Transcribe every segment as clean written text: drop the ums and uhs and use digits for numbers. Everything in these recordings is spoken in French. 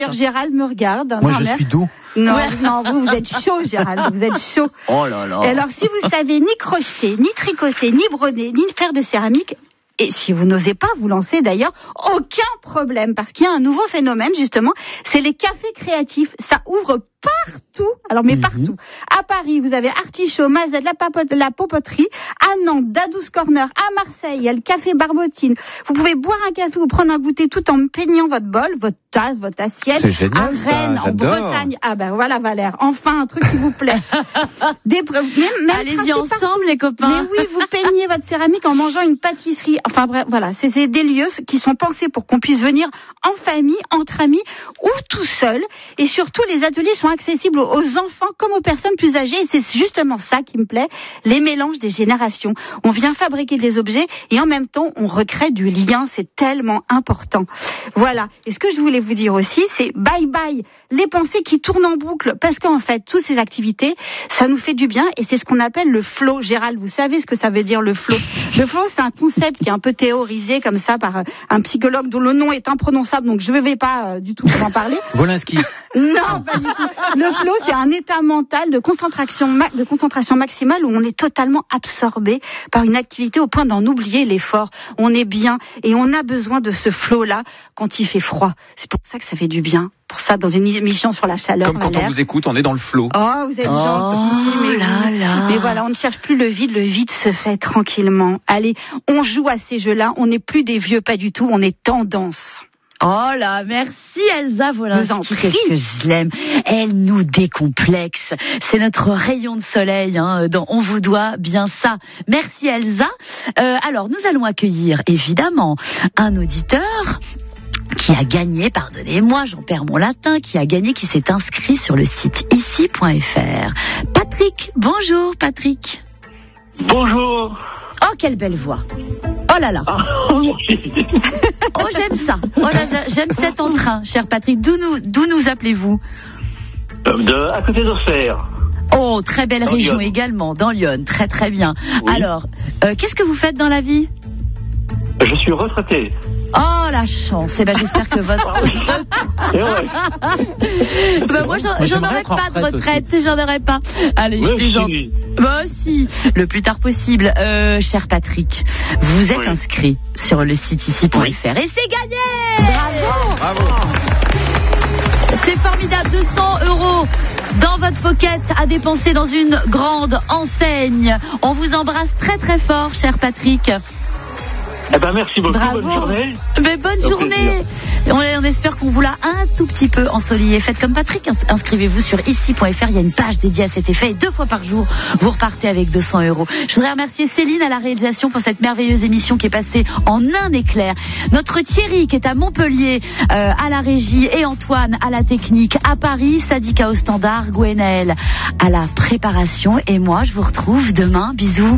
Gérald me regarde. Moi, je suis doux. Non, non, vous êtes chaud, Gérald, vous êtes chaud. Oh là là. Et alors, si vous savez ni crocheter, ni tricoter, ni broder, ni faire de céramique, et si vous n'osez pas vous lancer d'ailleurs, aucun problème, parce qu'il y a un nouveau phénomène justement, c'est les cafés créatifs. Ça ouvre partout, alors mais partout. À Paris, vous avez Artichaut, Mazette, la Popoterie. À Nantes, Dadou's Corner. À Marseille, il y a le café Barbotine. Vous pouvez boire un café ou prendre un goûter tout en peignant votre bol, votre tasse, votre assiette. C'est génial, à Rennes, ça, en Bretagne. Ah ben voilà Valère, enfin un truc qui vous plaît. Allez-y ensemble les copains. Mais oui, vous peignez votre céramique en mangeant une pâtisserie. Enfin bref, voilà, c'est des lieux qui sont pensés pour qu'on puisse venir en famille, entre amis ou tout seul. Et surtout, les ateliers sont accessibles aux enfants comme aux personnes plus âgées. Et c'est justement ça qui me plaît, les mélanges des générations. On vient fabriquer des objets et en même temps, on recrée du lien. C'est tellement important. Voilà. Et ce que je voulais vous dire aussi, c'est bye bye les pensées qui tournent en boucle. Parce qu'en fait, toutes ces activités, ça nous fait du bien et c'est ce qu'on appelle le flow. Gérald, vous savez ce que ça veut dire le flow? Le flow, c'est un concept qui est un peu théorisé comme ça par un psychologue dont le nom est imprononçable, donc je ne vais pas du tout vous en parler. Wolinski. Non, pas du tout. Le flow, c'est un état mental de concentration maximale où on est totalement absorbé par une activité au point d'en oublier l'effort. On est bien et on a besoin de ce flow-là quand il fait froid. C'est pour ça que ça fait du bien. Pour ça, dans une émission sur la chaleur, comme quand Valère. on vous écoute, on est dans le flow. Oh, vous êtes gentil, mais voilà, on ne cherche plus le vide se fait tranquillement. Allez, on joue à ces jeux-là, on n'est plus des vieux, pas du tout, on est tendance. Oh là, merci Elsa Wolinski, qu'est-ce que je l'aime. Elle nous décomplexe. C'est notre rayon de soleil, dont on vous doit bien ça. Merci Elsa. Alors, nous allons accueillir évidemment un auditeur qui a gagné, pardonnez-moi, j'en perds mon latin, qui s'est inscrit sur le site ici.fr. Patrick, bonjour Patrick. Bonjour. Oh, quelle belle voix. Oh là là. Oh, j'aime ça. Oh là, j'aime cet entrain, cher Patrick. D'où nous appelez-vous? À côté d'Auxerre. Oh, très belle dans région Lyon. également, dans Lyon. Très très bien. Oui. Alors, qu'est-ce que vous faites dans la vie? Je suis retraité. Oh, la chance. Eh ben, j'espère que votre... moi, j'en aurais pas de retraite. J'en aurais pas. Allez, je plaisante. Bah, si. Le plus tard possible. Cher Patrick, vous êtes inscrit sur le site ici.fr. Oui. Et c'est gagné! Bravo! C'est formidable. 200 € dans votre pocket à dépenser dans une grande enseigne. On vous embrasse très très fort, cher Patrick. Eh ben, merci beaucoup. Bravo. Bonne journée. Mais bonne journée. On espère qu'on vous l'a un tout petit peu ensoleillé. Faites comme Patrick, inscrivez-vous sur ici.fr. Il y a une page dédiée à cet effet. Et 2 fois par jour, vous repartez avec 200 €. Je voudrais remercier Céline à la réalisation pour cette merveilleuse émission qui est passée en un éclair. Notre Thierry qui est à Montpellier à la régie et Antoine à la technique. À Paris, Sadika au standard, Gwenaël à la préparation. Et moi, je vous retrouve demain. Bisous.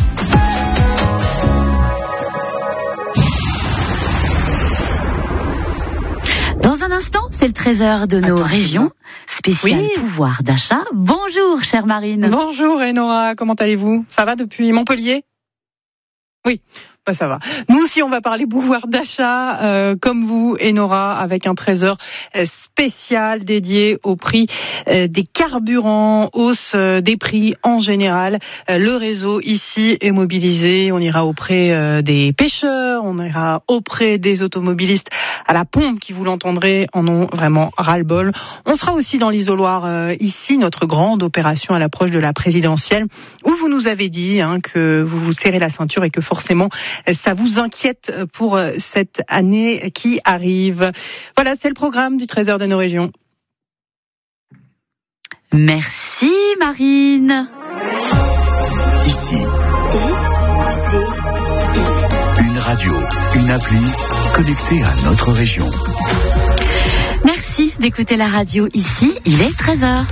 Dans un instant, c'est le trésor de nos régions, spécial pouvoir d'achat. Bonjour, chère Marine. Bonjour, Enora, comment allez-vous? Ça va depuis Montpellier? Oui. Ben ça va. Nous aussi, on va parler pouvoir d'achat, comme vous, Enora, avec un trésor spécial dédié au prix des carburants, hausse des prix en général. Le réseau ici est mobilisé. On ira auprès des pêcheurs, on ira auprès des automobilistes à la pompe qui, vous l'entendrez, en ont vraiment ras-le-bol. On sera aussi dans l'isoloir ici, notre grande opération à l'approche de la présidentielle, où vous nous avez dit que vous vous serrez la ceinture et que forcément ça vous inquiète pour cette année qui arrive. Voilà, c'est le programme du Trésor de nos régions. Merci Marine. Ici. Une radio, une appli connectée à notre région. Merci d'écouter la radio ici. Il est 13h.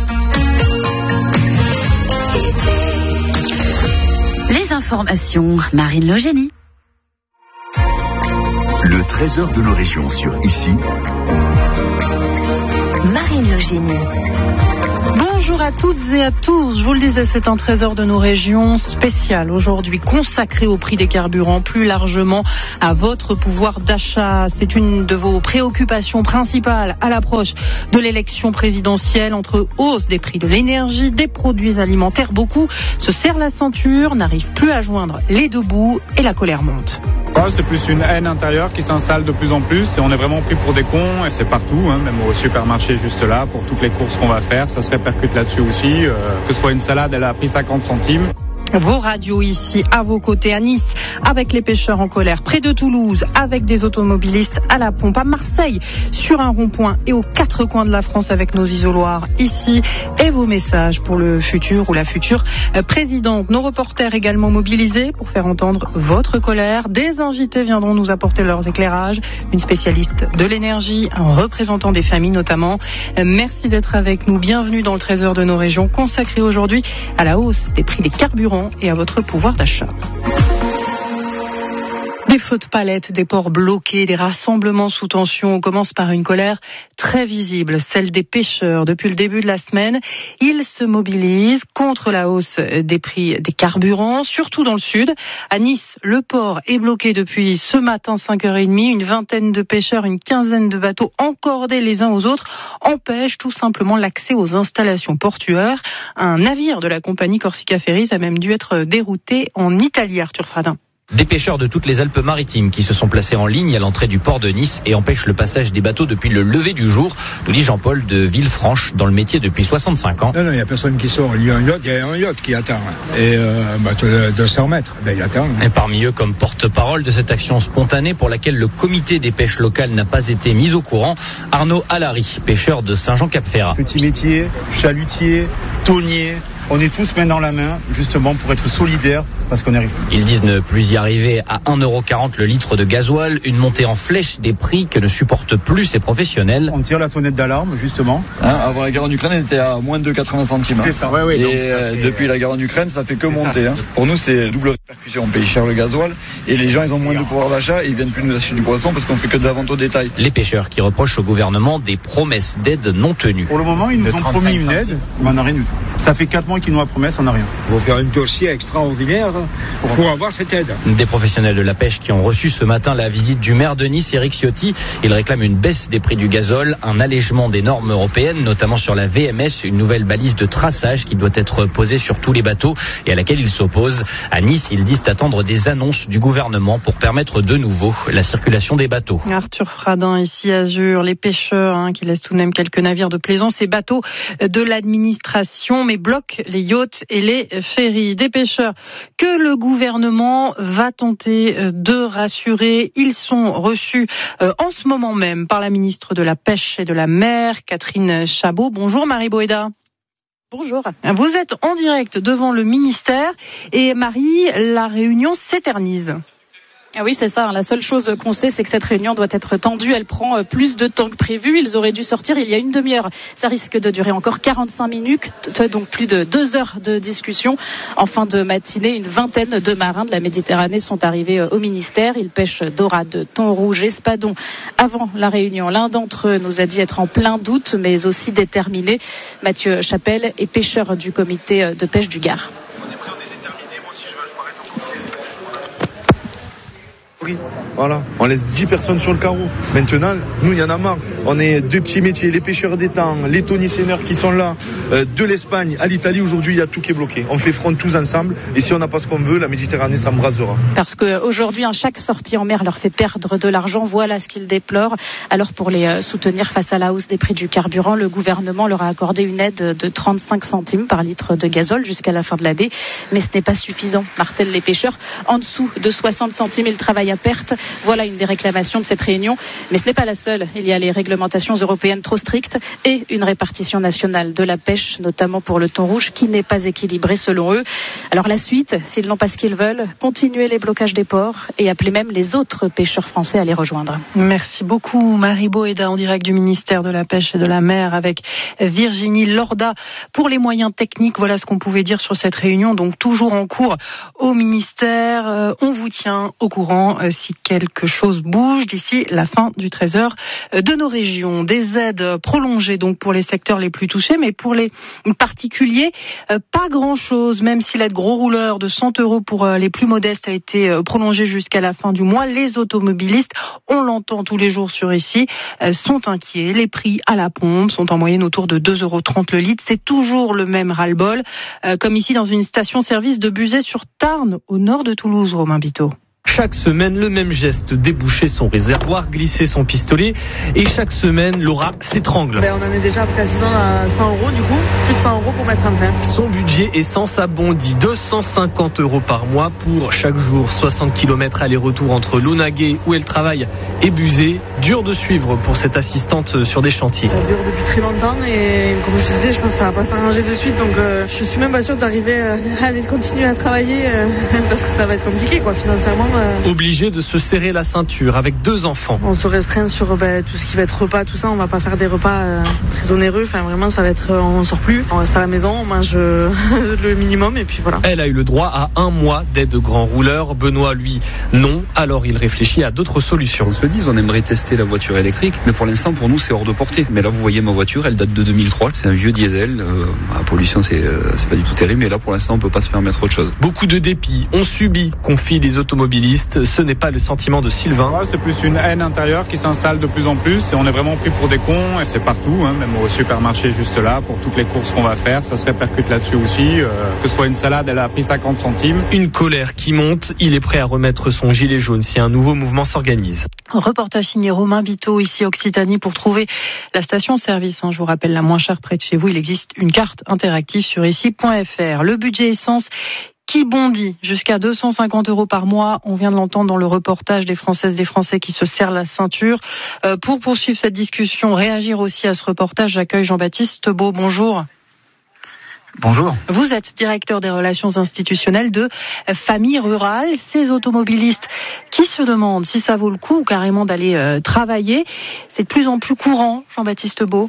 Les informations, Marine Logénie. Le trésor de nos régions sur Ici. Marine Karine Logini. Bonjour à toutes et à tous. Je vous le disais, c'est un trésor de nos régions spécial aujourd'hui, consacré au prix des carburants, plus largement à votre pouvoir d'achat. C'est une de vos préoccupations principales à l'approche de l'élection présidentielle, entre hausse des prix de l'énergie, des produits alimentaires. Beaucoup se serrent la ceinture, n'arrivent plus à joindre les deux bouts et la colère monte. C'est plus une haine intérieure qui s'installe de plus en plus et on est vraiment pris pour des cons et c'est partout, même au supermarché juste là, pour toutes les courses qu'on va faire, ça se répercute là-dessus aussi, que ce soit une salade, elle a pris 50 centimes. Vos radios ici, à vos côtés, à Nice, avec les pêcheurs en colère, près de Toulouse, avec des automobilistes à la pompe, à Marseille, sur un rond-point et aux quatre coins de la France avec nos isoloirs ici, et vos messages pour le futur ou la future présidente. Nos reporters également mobilisés pour faire entendre votre colère. Des invités viendront nous apporter leurs éclairages, une spécialiste de l'énergie, un représentant des familles notamment. Merci d'être avec nous. Bienvenue dans le Trésor de nos régions, consacré aujourd'hui à la hausse des prix des carburants et à votre pouvoir d'achat. Des feux de palette, des ports bloqués, des rassemblements sous tension. On commence par une colère très visible, celle des pêcheurs. Depuis le début de la semaine, ils se mobilisent contre la hausse des prix des carburants, surtout dans le sud. À Nice, le port est bloqué depuis ce matin 5h30. Une vingtaine de pêcheurs, une quinzaine de bateaux encordés les uns aux autres empêchent tout simplement l'accès aux installations portuaires. Un navire de la compagnie Corsica Ferries a même dû être dérouté en Italie, Arthur Fradin. Des pêcheurs de toutes les Alpes-Maritimes qui se sont placés en ligne à l'entrée du port de Nice et empêchent le passage des bateaux depuis le lever du jour, nous dit Jean-Paul de Villefranche, dans le métier depuis 65 ans. Non, il n'y a personne qui sort. Il y a un yacht qui attend. Et un bateau de 200 mètres, il attend. Et parmi eux, comme porte-parole de cette action spontanée pour laquelle le comité des pêches locales n'a pas été mis au courant, Arnaud Allary, pêcheur de Saint-Jean-Cap-Ferrat. Petit métier, chalutier, tonnier. On est tous main dans la main, justement, pour être solidaires, parce qu'on arrive. Ils disent ne plus y arriver à 1,40€ le litre de gasoil, une montée en flèche des prix que ne supportent plus ces professionnels. On tire la sonnette d'alarme, justement. Avant la guerre en Ukraine, elle était à moins de 80 centimes. C'est ça. Et donc, depuis la guerre en Ukraine, ça fait que monter. Pour nous, c'est double répercussion. On paye cher le gasoil et les gens, ils ont moins de pouvoir d'achat et ils viennent plus nous acheter du poisson parce qu'on fait que de la vente au détail. Les pêcheurs qui reprochent au gouvernement des promesses d'aide non tenues. Pour le moment, ils nous ont promis une aide, mais on n'a rien du tout. Ça fait 4 mois qu'ils nous ont promis, on n'a rien. Il faut faire un dossier extraordinaire pour avoir cette aide. Des professionnels de la pêche qui ont reçu ce matin la visite du maire de Nice, Éric Ciotti. Il réclame une baisse des prix du gazole, un allègement des normes européennes, notamment sur la VMS, une nouvelle balise de traçage qui doit être posée sur tous les bateaux et à laquelle il s'oppose. À Nice, ils disent attendre des annonces du gouvernement pour permettre de nouveau la circulation des bateaux. Arthur Fradin, ici Azur, les pêcheurs qui laissent tout de même quelques navires de plaisance et bateaux de l'administration, mais bloquent les yachts et les ferries. Des pêcheurs que le gouvernement va tenter de rassurer. Ils sont reçus en ce moment même par la ministre de la Pêche et de la Mer, Catherine Chabot. Bonjour Marie Boéda. Bonjour. Vous êtes en direct devant le ministère et Marie, la réunion s'éternise. Ah oui, c'est ça. La seule chose qu'on sait, c'est que cette réunion doit être tendue. Elle prend plus de temps que prévu. Ils auraient dû sortir il y a une demi-heure. Ça risque de durer encore 45 minutes, donc plus de 2 heures de discussion. En fin de matinée, une vingtaine de marins de la Méditerranée sont arrivés au ministère. Ils pêchent dorade, thon rouge, espadon avant la réunion. L'un d'entre eux nous a dit être en plein doute, mais aussi déterminé. Mathieu Chapelle est pêcheur du comité de pêche du Gard. Voilà, on laisse 10 personnes sur le carreau. Maintenant, nous, il y en a marre. On est 2 petits métiers, les pêcheurs d'étang, les tonniers-seineurs qui sont là, de l'Espagne à l'Italie. Aujourd'hui, il y a tout qui est bloqué. On fait front tous ensemble. Et si on n'a pas ce qu'on veut, la Méditerranée s'embrasera. Parce qu'aujourd'hui, chaque sortie en mer leur fait perdre de l'argent. Voilà ce qu'ils déplorent. Alors, pour les soutenir face à la hausse des prix du carburant, le gouvernement leur a accordé une aide de 35 centimes par litre de gazole jusqu'à la fin de l'année. Mais ce n'est pas suffisant, martèlent les pêcheurs. En dessous de 60 centimes, ils travaillent à perte. Voilà une des réclamations de cette réunion. Mais ce n'est pas la seule. Il y a les réglementations européennes trop strictes et une répartition nationale de la pêche, notamment pour le thon rouge, qui n'est pas équilibrée selon eux. Alors la suite, s'ils n'ont pas ce qu'ils veulent, continuer les blocages des ports et appeler même les autres pêcheurs français à les rejoindre. Merci beaucoup Marie Boéda en direct du ministère de la Pêche et de la Mer avec Virginie Lorda. Pour les moyens techniques, voilà ce qu'on pouvait dire sur cette réunion, donc toujours en cours au ministère. On vous tient au courant si quelque chose bouge d'ici la fin du 13h de nos régions. Des aides prolongées donc pour les secteurs les plus touchés, mais pour les particuliers, pas grand-chose, même si l'aide gros rouleur de 100 € pour les plus modestes a été prolongée jusqu'à la fin du mois. Les automobilistes, on l'entend tous les jours sur ici, sont inquiets. Les prix à la pompe sont en moyenne autour de 2,30 € le litre. C'est toujours le même ras-le-bol, comme ici dans une station-service de Buzet-sur-Tarn, au nord de Toulouse, Romain Biteau. Chaque semaine, le même geste, déboucher son réservoir, glisser son pistolet. Et chaque semaine, Laura s'étrangle. On en est déjà quasiment à 100 €, du coup. Plus de 100 € pour mettre un plein. Son budget essence a bondi 250 € par mois pour chaque jour. 60 km aller-retour entre Launaguet, où elle travaille, et Buzet. Dur de suivre pour cette assistante sur des chantiers. Ça dure depuis très longtemps et comme je disais, je pense que ça va pas s'arranger de suite. Donc je suis même pas sûre d'arriver à aller continuer à travailler parce que ça va être compliqué financièrement. Obligé de se serrer la ceinture avec 2 enfants. On se restreint sur tout ce qui va être repas, tout ça. On va pas faire des repas très onéreux. Enfin, vraiment, ça va être, on sort plus. On reste à la maison, on mange le minimum et puis voilà. Elle a eu le droit à 1 mois d'aide grand rouleur. Benoît, lui, non. Alors il réfléchit à d'autres solutions. On se dit, on aimerait tester la voiture électrique, mais pour l'instant, pour nous, c'est hors de portée. Mais là, vous voyez ma voiture, elle date de 2003. C'est un vieux diesel. La pollution, c'est pas du tout terrible. Mais là, pour l'instant, on peut pas se permettre autre chose. Beaucoup de dépit ont subi, confient les automobilistes. Ce n'est pas le sentiment de Sylvain. C'est plus une haine intérieure qui s'installe de plus en plus et on est vraiment pris pour des cons et c'est partout, même au supermarché juste là, pour toutes les courses qu'on va faire, ça se répercute là-dessus aussi. Que ce soit une salade, elle a pris 50 centimes. Une colère qui monte, il est prêt à remettre son gilet jaune si un nouveau mouvement s'organise. Reportage signé Romain Biteau, ici Occitanie, pour trouver la station-service. Je vous rappelle, la moins chère près de chez vous. Il existe une carte interactive sur ici.fr. Le budget essence qui bondit jusqu'à 250 € par mois. On vient de l'entendre dans le reportage des Françaises, des Français qui se serrent la ceinture. Pour poursuivre cette discussion, réagir aussi à ce reportage, j'accueille Jean-Baptiste Beau. Bonjour. Bonjour. Vous êtes directeur des relations institutionnelles de Famille Rurale. Ces automobilistes qui se demandent si ça vaut le coup ou carrément d'aller travailler, c'est de plus en plus courant, Jean-Baptiste Beau.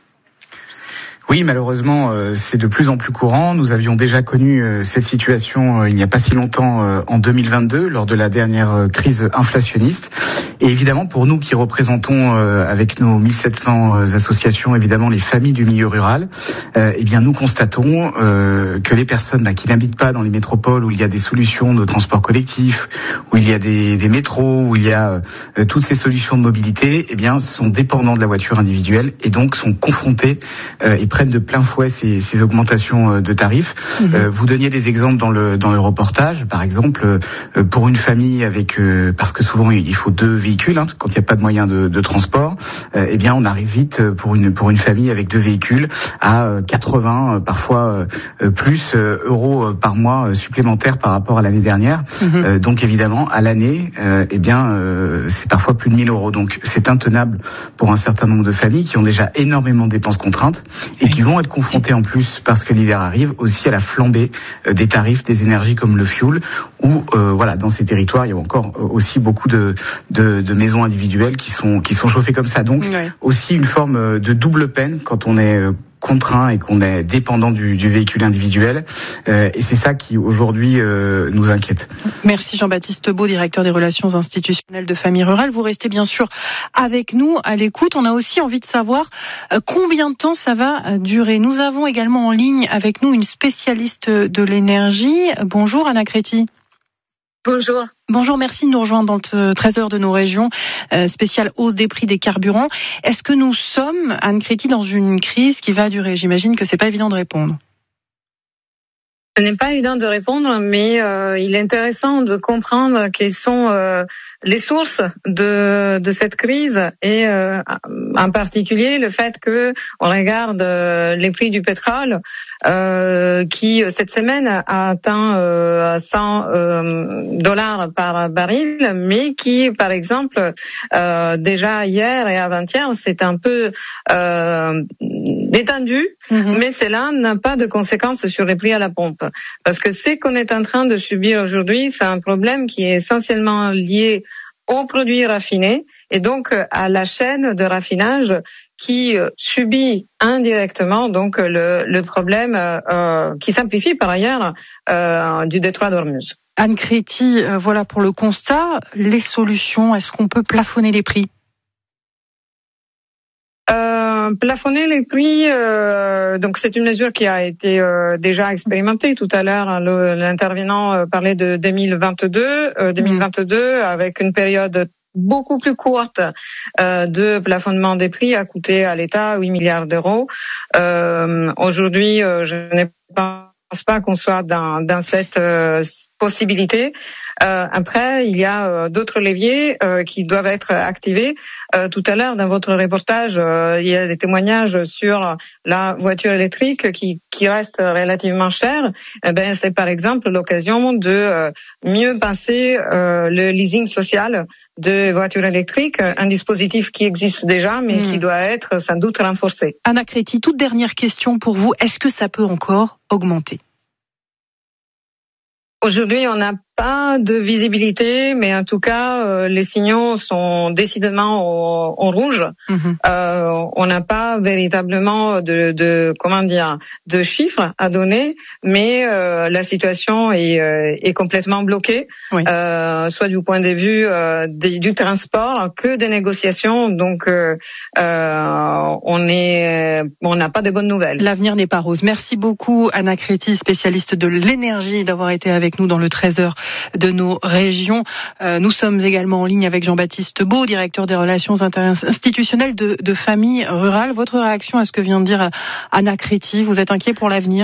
Oui, malheureusement, c'est de plus en plus courant. Nous avions déjà connu cette situation il n'y a pas si longtemps, en 2022, lors de la dernière crise inflationniste. Et évidemment, pour nous qui représentons avec nos 1700 associations, évidemment, les familles du milieu rural, eh bien, nous constatons que les personnes qui n'habitent pas dans les métropoles où il y a des solutions de transport collectif, où il y a des métros, où il y a toutes ces solutions de mobilité, eh bien, sont dépendants de la voiture individuelle et donc sont confrontés et prennent de plein fouet ces augmentations de tarifs. Vous donniez des exemples dans le reportage, par exemple pour une famille avec parce que souvent il faut 2 véhicules quand il n'y a pas de moyen de transport, eh bien on arrive vite pour une famille avec 2 véhicules à 80 parfois plus euros par mois supplémentaires par rapport à l'année dernière. Donc évidemment à l'année eh bien c'est parfois plus de 1000 €. Donc c'est intenable pour un certain nombre de familles qui ont déjà énormément de dépenses contraintes et qui vont être confrontés en plus, parce que l'hiver arrive, aussi à la flambée des tarifs des énergies comme le fioul, où dans ces territoires il y a encore aussi beaucoup de maisons individuelles qui sont chauffées comme ça. Donc aussi une forme de double peine quand on est contraint et qu'on est dépendant du véhicule individuel, et c'est ça qui aujourd'hui nous inquiète. Merci Jean-Baptiste Beau, directeur des relations institutionnelles de Famille Rurale. Vous restez bien sûr avec nous à l'écoute. On a aussi envie de savoir combien de temps ça va durer. Nous avons également en ligne avec nous une spécialiste de l'énergie. Bonjour Anna Créti. Bonjour. Bonjour, merci de nous rejoindre dans le 13h de nos régions, spéciale hausse des prix des carburants. Est-ce que nous sommes, Anne Créti, dans une crise qui va durer ? J'imagine que c'est pas évident de répondre. Ce n'est pas évident de répondre, mais il est intéressant de comprendre quelles sont les sources de cette crise et en particulier le fait que on regarde les prix du pétrole qui cette semaine a atteint 100 $ par baril, mais qui par exemple déjà hier et avant-hier c'est un peu détendu, mais cela n'a pas de conséquences sur les prix à la pompe. Parce que ce qu'on est en train de subir aujourd'hui, c'est un problème qui est essentiellement lié aux produits raffinés et donc à la chaîne de raffinage qui subit indirectement donc le problème qui s'amplifie par ailleurs du détroit d'Ormuz. Anne Créty, voilà pour le constat. Les solutions, est-ce qu'on peut plafonner les prix ? Plafonner les prix, donc c'est une mesure qui a été déjà expérimentée tout à l'heure. L'intervenant parlait de 2022 avec une période beaucoup plus courte de plafonnement des prix a coûté à l'État 8 milliards d'euros. Aujourd'hui, je ne pense pas qu'on soit dans cette possibilité. Après, il y a d'autres leviers qui doivent être activés. Tout à l'heure, dans votre reportage, il y a des témoignages sur la voiture électrique qui reste relativement chère. C'est par exemple l'occasion de mieux penser le leasing social de voitures électriques, un dispositif qui existe déjà, mais qui doit être sans doute renforcé. Anna Créty, toute dernière question pour vous. Est-ce que ça peut encore augmenter ? Aujourd'hui, on n'a pas de visibilité, mais en tout cas, les signaux sont décidément au rouge. On n'a pas véritablement de chiffres à donner, mais la situation est complètement bloquée, soit du point de vue du transport que des négociations. Donc, on n'a pas de bonnes nouvelles. L'avenir n'est pas rose. Merci beaucoup, Anna Créty, spécialiste de l'énergie, d'avoir été avec nous dans le 13h de nos régions. Nous sommes également en ligne avec Jean-Baptiste Beau, directeur des relations institutionnelles de Famille Rurale. Votre réaction à ce que vient de dire Anna Créty, vous êtes inquiet pour l'avenir ?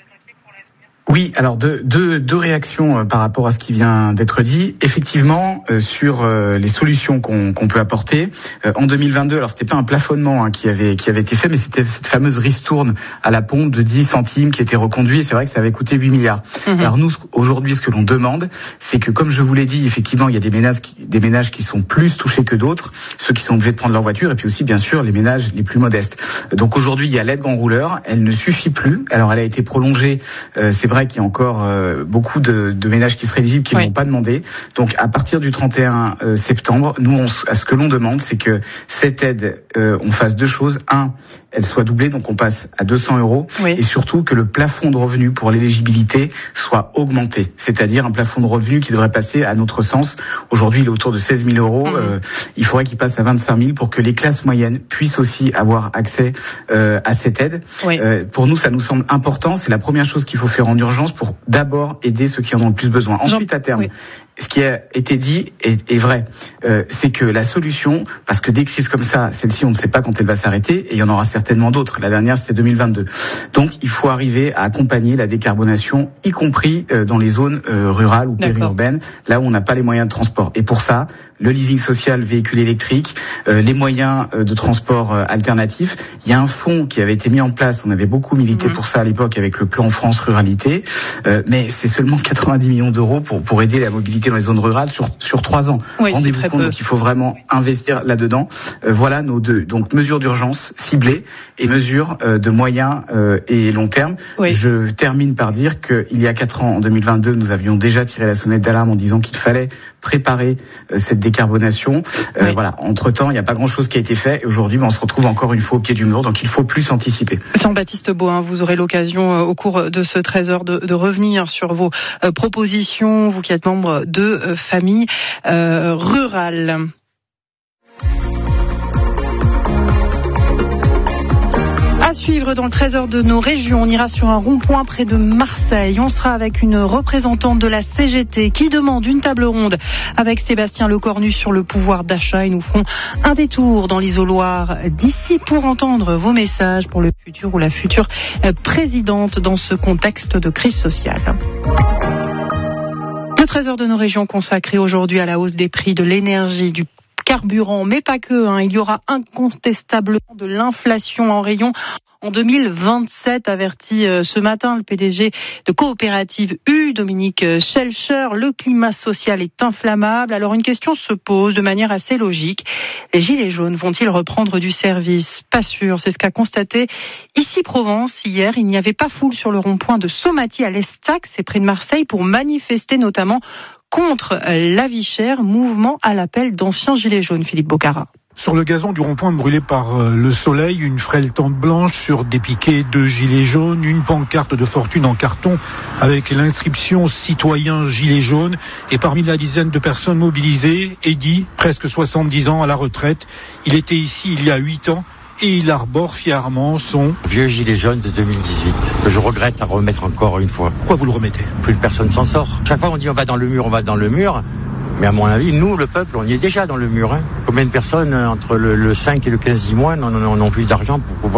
Oui, alors deux réactions par rapport à ce qui vient d'être dit. Effectivement, sur les solutions qu'on peut apporter. En 2022, alors c'était pas un plafonnement qui avait été fait, mais c'était cette fameuse ristourne à la pompe de 10 centimes qui était reconduite. C'est vrai que ça avait coûté 8 milliards. Alors nous, aujourd'hui, ce que l'on demande, c'est que, comme je vous l'ai dit, effectivement, il y a des ménages qui sont plus touchés que d'autres, ceux qui sont obligés de prendre leur voiture, et puis aussi, bien sûr, les ménages les plus modestes. Donc aujourd'hui, il y a l'aide grand rouleur. Elle ne suffit plus. Alors elle a été prolongée. C'est vrai qu'il y a encore beaucoup de ménages qui seraient éligibles qui ne l'ont pas demandé. Donc à partir du 31 septembre, nous, ce que l'on demande, c'est que cette aide, on fasse deux choses. Un, elle soit doublée, donc on passe à 200 €, et surtout que le plafond de revenu pour l'éligibilité soit augmenté. C'est-à-dire un plafond de revenu qui devrait passer, à notre sens, aujourd'hui il est autour de 16 000 €, il faudrait qu'il passe à 25 000 pour que les classes moyennes puissent aussi avoir accès à cette aide. Pour nous, ça nous semble important, c'est la première chose qu'il faut faire en urgence pour d'abord aider ceux qui en ont le plus besoin. Ensuite, à terme, ce qui a été dit est vrai. C'est que la solution, parce que des crises comme ça, celle-ci, on ne sait pas quand elle va s'arrêter, et il y en aura certainement d'autres. La dernière, c'était 2022. Donc, il faut arriver à accompagner la décarbonation, y compris dans les zones rurales ou périurbaines, là où on n'a pas les moyens de transport. Et pour ça, le leasing social véhicule électrique, les moyens de transport alternatifs. Il y a un fonds qui avait été mis en place, on avait beaucoup milité pour ça à l'époque avec le plan France Ruralité, mais c'est seulement 90 millions d'euros pour aider la mobilité dans les zones rurales sur 3 ans. Rendez-vous compte, donc il faut vraiment investir là-dedans. Voilà nos deux, donc mesures d'urgence ciblées et mesures de moyen et long terme. Je termine par dire qu'il y a 4 ans, en 2022, nous avions déjà tiré la sonnette d'alarme en disant qu'il fallait préparer cette décarbonation. Voilà. Entre-temps, il n'y a pas grand-chose qui a été fait. Et aujourd'hui, on se retrouve encore une fois au pied du mur. Donc, il faut plus anticiper. Jean-Baptiste Beau, vous aurez l'occasion au cours de ce 13h de revenir sur vos propositions, vous qui êtes membre de Famille Rurale. À suivre dans le 13h de nos régions, on ira sur un rond-point près de Marseille. On sera avec une représentante de la CGT qui demande une table ronde avec Sébastien Lecornu sur le pouvoir d'achat. Et nous ferons un détour dans l'isoloir d'ici pour entendre vos messages pour le futur ou la future présidente dans ce contexte de crise sociale. Le 13h de nos régions consacré aujourd'hui à la hausse des prix de l'énergie, du carburant, mais pas que. Il y aura incontestablement de l'inflation en rayon en 2027, avertit ce matin le PDG de Coopérative U, Dominique Schelcher. Le climat social est inflammable. Alors une question se pose de manière assez logique. Les gilets jaunes vont-ils reprendre du service ? Pas sûr. C'est ce qu'a constaté ici Provence hier. Il n'y avait pas foule sur le rond-point de Somatie à l'Estac, c'est près de Marseille, pour manifester notamment contre la vie chère, mouvement à l'appel d'anciens gilets jaunes. Philippe Bocara. Sur le gazon du rond-point brûlé par le soleil, une frêle tente blanche sur des piquets de gilets jaunes, une pancarte de fortune en carton avec l'inscription « Citoyen gilet jaune ». Et parmi la dizaine de personnes mobilisées, Eddy, presque 70 ans à la retraite. Il était ici il y a 8 ans et il arbore fièrement son vieux gilet jaune de 2018, que je regrette à remettre encore une fois. Pourquoi vous le remettez? Plus personne s'en sort. Chaque fois on dit on va dans le mur. Mais à mon avis, nous, le peuple, on y est déjà dans le mur. Combien de personnes, entre le 5 et le 15 du mois, n'ont plus d'argent pour pouvoir